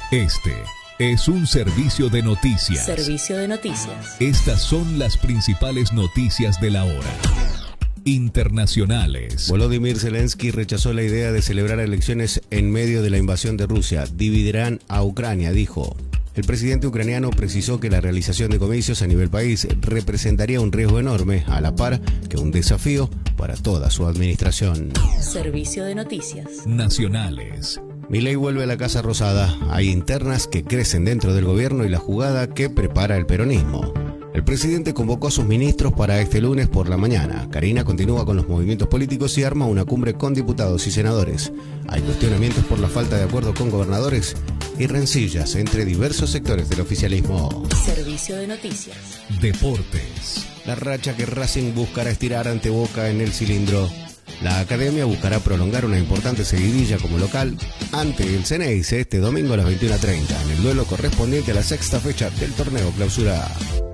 Este es un servicio de noticias. Servicio de noticias. Estas son las principales noticias de la hora. Internacionales. Volodymyr Zelensky rechazó la idea de celebrar elecciones en medio de la invasión de Rusia. Dividirán a Ucrania, dijo. El presidente ucraniano precisó que la realización de comicios a nivel país representaría un riesgo enorme, a la par que un desafío para toda su administración. Servicio de noticias. Nacionales. Milei vuelve a la Casa Rosada. Hay internas que crecen dentro del gobierno y la jugada que prepara el peronismo. El presidente convocó a sus ministros para este lunes por la mañana. Karina continúa con los movimientos políticos y arma una cumbre con diputados y senadores. Hay cuestionamientos por la falta de acuerdo con gobernadores y rencillas entre diversos sectores del oficialismo. Servicio de noticias. Deportes. La racha que Racing buscará estirar ante Boca en el cilindro. La academia buscará prolongar una importante seguidilla como local ante el Ceneice este domingo a las 21:30 en el duelo correspondiente a la sexta fecha del torneo clausura.